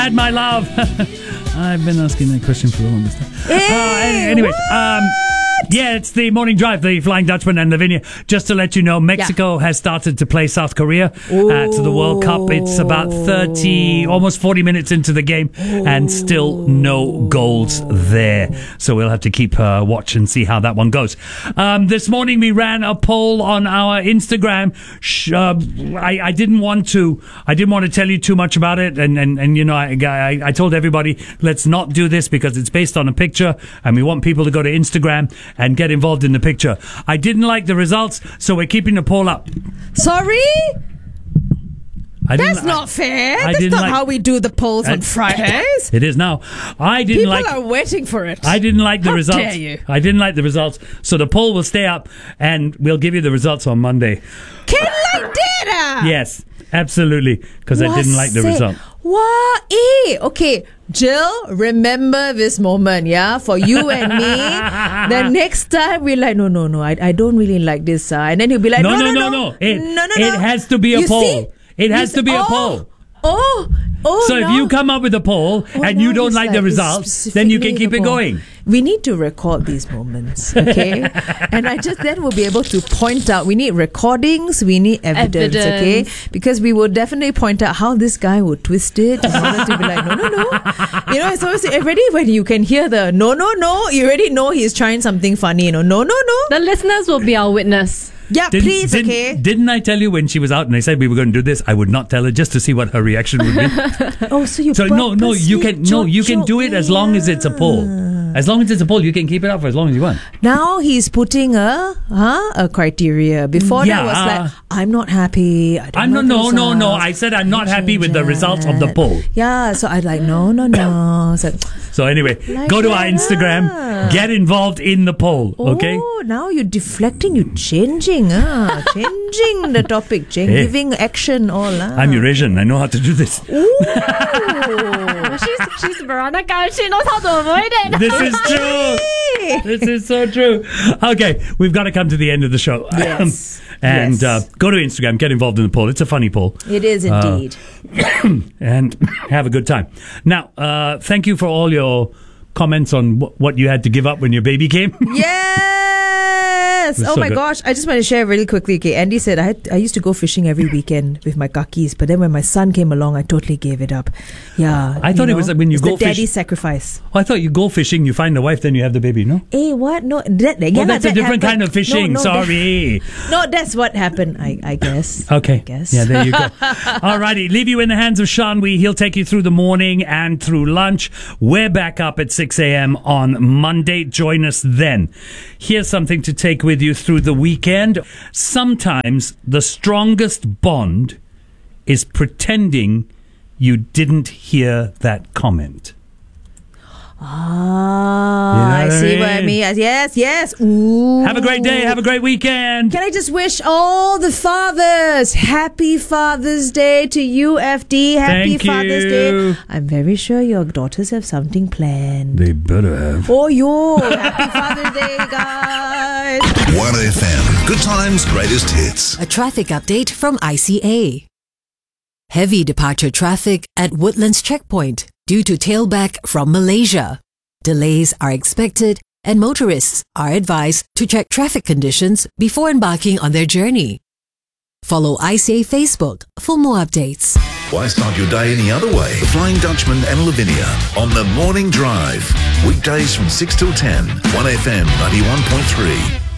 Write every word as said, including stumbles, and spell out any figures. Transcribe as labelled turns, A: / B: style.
A: Had my love. I've been asking that question for the longest time.
B: Hey,
A: uh, anyways, um, yeah, it's the Morning Drive, the Flying Dutchman and Lavinia. Just to let you know, Mexico yeah. has started to play South Korea uh, to the World Cup. It's about thirty, almost forty minutes into the game, and still no goals there. So we'll have to keep uh, watch and see how that one goes. Um, this morning we ran a poll on our Instagram. Uh, I, I didn't want to. I didn't want to tell you too much about it, and and, and you know, I, I I told everybody let's not do this because it's based on a picture, and we want people to go to Instagram and get involved in the picture. I didn't like the results, so we're keeping the poll up.
B: Sorry?
A: I
B: That's not fair.
A: I
B: That's not
A: like,
B: how we do the polls
A: I,
B: on Fridays.
A: It is now. I didn't
B: People
A: like.
B: People are waiting for it.
A: I didn't like the
B: how
A: results.
B: Dare you?
A: I didn't like the results. So the poll will stay up, and we'll give you the results on Monday.
B: Can like data?
A: Yes, absolutely. Because I didn't like the result.
B: Wow, eh? Okay, Jill, remember this moment, yeah? For you and me. The next time we're like, no, no, no, I, I don't really like this. Uh, and then he'll be like, no, no, no, no. no.
A: no. It,
B: no, no,
A: it
B: no.
A: has to be a
B: you
A: poll.
B: See?
A: It has
B: you
A: to be
B: oh,
A: a poll.
B: Oh, oh,
A: So
B: no.
A: if you come up with a poll
B: oh,
A: and
B: no,
A: you don't like,
B: like
A: the results, then you can keep it going.
B: We need to record these moments, okay? And I just then will be able to point out. We need recordings. We need evidence,
C: evidence.
B: okay? Because we will definitely point out how this guy would twist it in order to be like, no, no, no. You know, it's always already when you can hear the no, no, no. You already know he's trying something funny. You know, no, no, no.
C: The listeners will be our witness.
B: Yeah,
A: didn't,
B: please,
A: didn't,
B: okay?
A: Didn't I tell you when she was out and I said we were going to do this, I would not tell her just to see what her reaction would be.
B: Oh, so you
A: So no, no, you can no, you can do it as long as it's a poll. As long as it's a poll, you can keep it up for as long as you want.
B: Now he's putting a huh a criteria. Before
A: yeah.
B: that was like, I'm not happy. I don't
A: I'm
B: like
A: not, no,
B: the
A: no, no.
B: results.
A: I said I'm not
B: Can
A: happy with the
B: change
A: results of the
B: that.
A: poll.
B: Yeah, so I'd like, no, no, no. So,
A: So anyway,
B: like
A: go to our
B: that.
A: Instagram, get involved in the poll, okay?
B: Oh, now you're deflecting, you're changing, ah, changing the topic, change,
A: Hey.
B: giving action all. Ah.
A: I'm Eurasian. I know how to do this.
B: Ooh.
C: she's she's Veronica. She knows how to avoid it.
A: This is true. This is so true. Okay, we've got to come to the end of the show.
B: Yes.
A: and
B: Yes.
A: Uh, go to Instagram, get involved in the poll. It's a funny poll.
B: It is indeed.
A: Uh, and have a good time. Now, uh, thank you for all your comments on w- what you had to give up when your baby came.
B: Yes.
A: It's
B: Oh
A: so
B: my
A: good.
B: gosh. I just want to share really quickly. Okay, Andy said I had, I used to go fishing every weekend with my kakis, but then when my son came along, I totally gave it up. Yeah.
A: I thought
B: you
A: it was
B: know,
A: like when you
B: it's
A: go
B: the daddy
A: fish-
B: sacrifice.
A: Oh, I thought you go fishing, you find a wife, then you have the baby, no?
B: Eh, what? No, that, yeah,
A: Well, that's
B: that
A: a different
B: happened.
A: kind of fishing.
B: No, no, that-
A: Sorry.
B: no, that's what happened. I, I guess.
A: Okay.
B: I guess.
A: Yeah, there you go. Alrighty, leave you in the hands of Sean Wee. He'll take you through the morning and through lunch. We're back up at six a.m. on Monday. Join us then. Here's something to take with you through the weekend. Sometimes the strongest bond is pretending you didn't hear that comment.
B: Ah,
A: You know
B: I
A: what I
B: see what I
A: mean?
B: mean. Yes, yes. Ooh.
A: Have a great day. Have a great weekend.
B: Can I just wish all the fathers happy Father's Day to you, F D. Happy
A: Thank
B: Father's
A: you.
B: Day. I'm very sure your daughters have something planned.
A: They better have.
B: Oh, yo. Happy Father's Day, guys.
D: one F M. Good times, greatest hits.
E: A traffic update from I C A. Heavy departure traffic at Woodlands Checkpoint due to tailback from Malaysia. Delays are expected and motorists are advised to check traffic conditions before embarking on their journey. Follow I C A Facebook for more updates.
D: Why start your day any other way? The Flying Dutchman and Lavinia on the Morning Drive. Weekdays from six till ten. one F M ninety-one point three.